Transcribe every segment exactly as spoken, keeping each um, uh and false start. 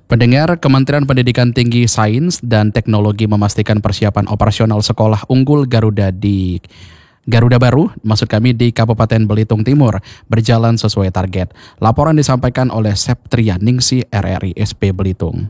Pendengar, Kementerian Pendidikan Tinggi, Sains, dan Teknologi memastikan persiapan operasional sekolah unggul Garuda di Garuda Baru, maksud kami di Kabupaten Belitung Timur, berjalan sesuai target. Laporan disampaikan oleh Septria Ningsi R R I S P Belitung.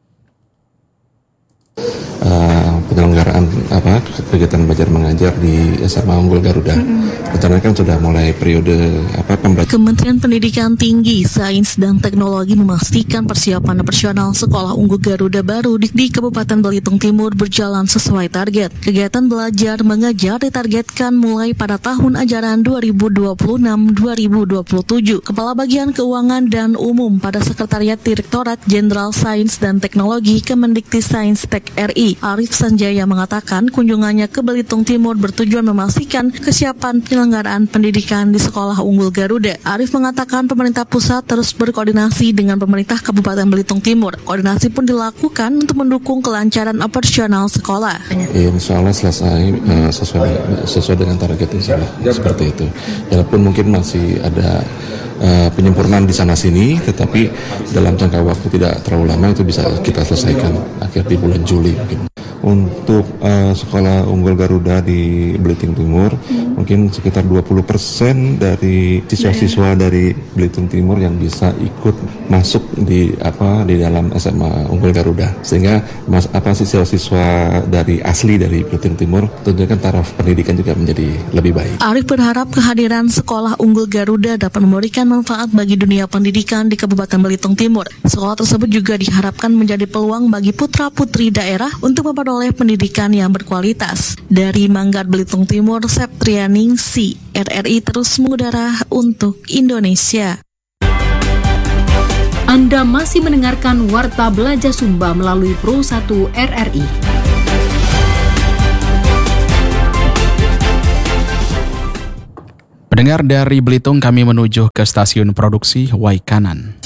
Uh, penyelenggaraan apa kegiatan belajar mengajar di S M A Unggul Garuda. Rencana kan sudah mulai periode apa pembelajaran. Kementerian Pendidikan Tinggi, Sains dan Teknologi memastikan persiapan operasional Sekolah Unggul Garuda Baru di, di Kabupaten Belitung Timur berjalan sesuai target. Kegiatan belajar mengajar ditargetkan mulai pada tahun ajaran dua ribu dua puluh enam dua ribu dua puluh tujuh. Kepala Bagian Keuangan dan Umum pada Sekretariat Direktorat Jenderal Sains dan Teknologi Kemendikti-Sains-Tek R I, Arif Sanjaya mengatakan kunjungannya ke Belitung Timur bertujuan memastikan kesiapan penyelenggaraan pendidikan di Sekolah Unggul Garuda. Arif mengatakan pemerintah pusat terus berkoordinasi dengan pemerintah Kabupaten Belitung Timur. Koordinasi pun dilakukan untuk mendukung kelancaran operasional sekolah. Insya Allah selesai uh, sesuai sesuai dengan target insya Allah seperti itu. Walaupun mungkin masih ada uh, penyempurnaan di sana sini, tetapi dalam jangka waktu tidak terlalu lama itu bisa kita selesaikan akhir di bulan Juli mungkin. Untuk uh, Sekolah Unggul Garuda di Belitung Timur, hmm. mungkin sekitar dua puluh persen dari siswa-siswa dari Belitung Timur yang bisa ikut masuk di apa di dalam S M A Unggul Garuda. Sehingga mas, apa siswa-siswa dari asli dari Belitung Timur tentunya kan taraf pendidikan juga menjadi lebih baik. Arif berharap kehadiran Sekolah Unggul Garuda dapat memberikan manfaat bagi dunia pendidikan di Kabupaten Belitung Timur. Sekolah tersebut juga diharapkan menjadi peluang bagi putra-putri daerah untuk memperoleh oleh pendidikan yang berkualitas. Dari Manggar Belitung Timur, Septria Ningsi R R I terus mengudara untuk Indonesia. Anda masih mendengarkan Warta Belajar Sumba melalui Pro satu R R I. Pendengar, dari Belitung kami menuju ke stasiun produksi Waikanan.